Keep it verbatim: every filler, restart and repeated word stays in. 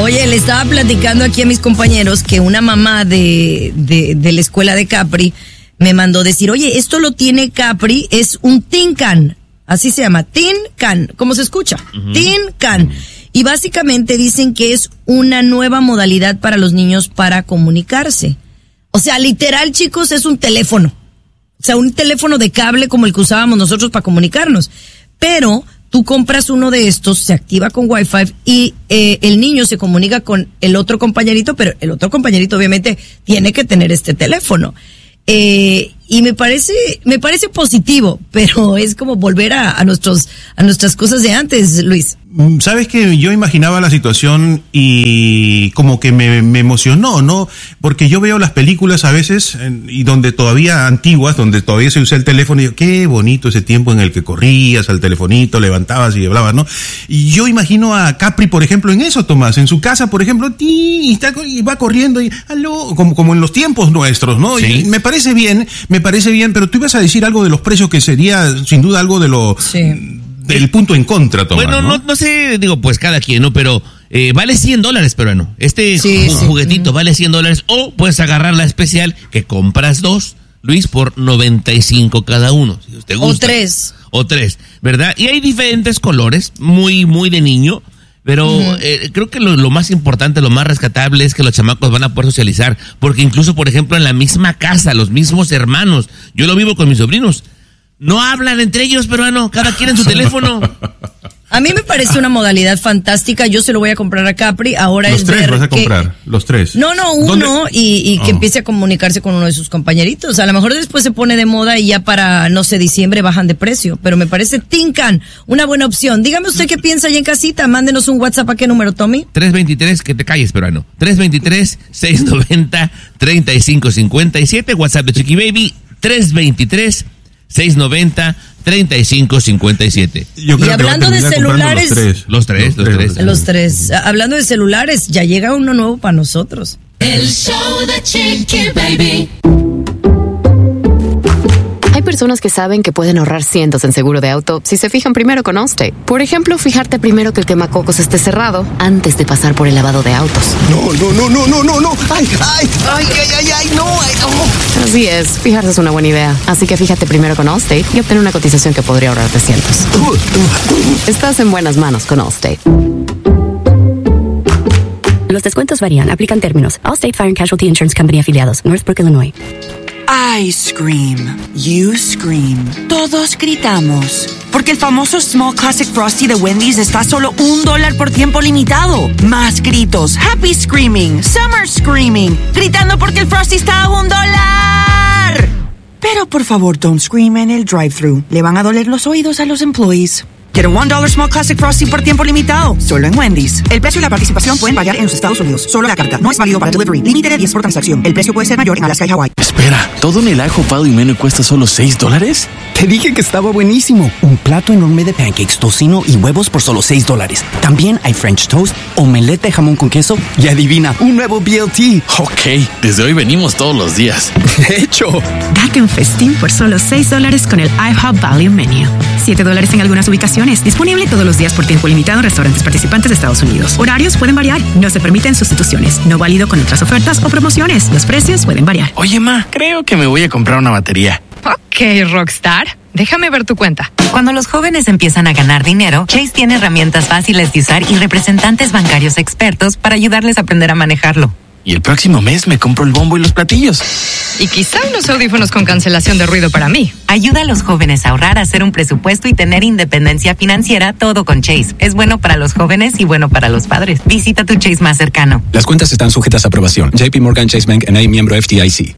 Oye, le estaba platicando aquí a mis compañeros que una mamá de, de, de la escuela de Capri me mandó decir, oye, esto lo tiene Capri, es un Tin Can, así se llama, Tin Can, ¿cómo se escucha? Uh-huh. Tin Can. Y básicamente dicen que es una nueva modalidad para los niños para comunicarse. O sea, literal, chicos, es un teléfono. O sea, un teléfono de cable como el que usábamos nosotros para comunicarnos. Pero tú compras uno de estos, se activa con Wi-Fi y eh, el niño se comunica con el otro compañerito, pero el otro compañerito obviamente tiene que tener este teléfono. Eh, y me parece, me parece positivo, pero es como volver a, a nuestros, a nuestras cosas de antes, Luis. Sabes que yo imaginaba la situación y como que me, me emocionó, ¿no? Porque yo veo las películas a veces y donde todavía antiguas, donde todavía se usa el teléfono y digo, qué bonito ese tiempo en el que corrías al telefonito, levantabas y hablabas, ¿no? Y yo imagino a Capri, por ejemplo, en eso, Tomás, en su casa, por ejemplo, y, está, y va corriendo y, aló, como, como en los tiempos nuestros, ¿no? Sí. Y me parece bien, me parece bien, pero tú ibas a decir algo de los precios que sería sin duda algo de lo... Sí. Del punto en contra, Tomás. Bueno, ¿no? no, no sé, digo, pues cada quien, ¿no? Pero eh, vale cien dólares, peruano. Este sí, ju- sí. juguetito vale cien dólares. O puedes agarrar la especial que compras dos, Luis, por noventa y cinco cada uno. Si te gusta. O tres. O tres, ¿verdad? Y hay diferentes colores, muy, muy de niño. Pero uh-huh. eh, creo que lo, lo más importante, lo más rescatable es que los chamacos van a poder socializar. Porque incluso, por ejemplo, en la misma casa, los mismos hermanos. Yo lo vivo con mis sobrinos. No hablan entre ellos, peruano, cada quien en su teléfono. A mí me parece una modalidad fantástica, yo se lo voy a comprar a Capri, ahora los es tres ver vas a que, comprar, los tres. No, no, uno y, y que oh. empiece a comunicarse con uno de sus compañeritos. A lo mejor después se pone de moda y ya para, no sé, diciembre bajan de precio, pero me parece Tin Can una buena opción. Dígame usted qué piensa allá en casita, mándenos un WhatsApp. ¿A qué número, Tommy? tres veintitrés, que te calles, peruano. tres veintitrés, seiscientos noventa, treinta y cinco cincuenta y siete, WhatsApp de Chiqui Baby, tres veintitrés, seiscientos noventa, treinta y cinco cincuenta y siete. Yo creo y hablando de celulares, los tres, los tres, los tres. Los, los tres. Hablando de celulares, ya llega uno nuevo para nosotros. El show de Chiqui Baby. Hay personas que saben que pueden ahorrar cientos en seguro de auto si se fijan primero con Allstate. Por ejemplo, fijarte primero que el quemacocos esté cerrado antes de pasar por el lavado de autos. No, no, no, no, no, no, no. Ay, ay, ay, ay, ay, ay, no, ay, no. Así es, fijarse es una buena idea. Así que fíjate primero con Allstate y obtén una cotización que podría ahorrarte cientos. Estás en buenas manos con Allstate. Los descuentos varían, aplican términos. Allstate Fire and Casualty Insurance Company afiliados, Northbrook, Illinois. I scream, you scream, todos gritamos. Porque el famoso Small Classic Frosty de Wendy's está a solo un dólar por tiempo limitado. Más gritos, happy screaming, summer screaming, gritando porque el Frosty está a un dólar. Pero por favor, don't scream en el drive-thru. Le van a doler los oídos a los employees. Quiero un dólar Small Classic Frosty por tiempo limitado, solo en Wendy's. El precio y la participación pueden variar en los Estados Unidos. Solo la carta. No es válido para delivery. Límite de diez por transacción. El precio puede ser mayor en Alaska y Hawái. Espera, ¿todo en el ajo pado y menú cuesta solo seis dólares? Te dije que estaba buenísimo. Un plato enorme de pancakes, tocino y huevos por solo seis dólares. También hay French toast, omelette de jamón con queso y adivina, un nuevo B L T. Ok, desde hoy venimos todos los días. De hecho. Date un festín por solo seis dólares con el IHOP Value Menu. siete dólares en algunas ubicaciones. Disponible todos los días por tiempo limitado en restaurantes participantes de Estados Unidos. Horarios pueden variar. No se permiten sustituciones. No válido con otras ofertas o promociones. Los precios pueden variar. Oye, ma, creo que me voy a comprar una batería. Ok, Rockstar. Déjame ver tu cuenta. Cuando los jóvenes empiezan a ganar dinero, Chase tiene herramientas fáciles de usar y representantes bancarios expertos para ayudarles a aprender a manejarlo. Y el próximo mes me compro el bombo y los platillos. Y quizá unos audífonos con cancelación de ruido para mí. Ayuda a los jóvenes a ahorrar, a hacer un presupuesto y tener independencia financiera, todo con Chase. Es bueno para los jóvenes y bueno para los padres. Visita tu Chase más cercano. Las cuentas están sujetas a aprobación. J P Morgan Chase Bank N A, miembro F D I C.